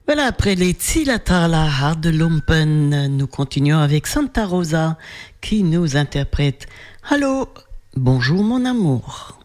Voilà, après les Tsilatala Hard Lumpen, nous continuons avec Santa Rosa qui nous interprète Allô, bonjour mon amour.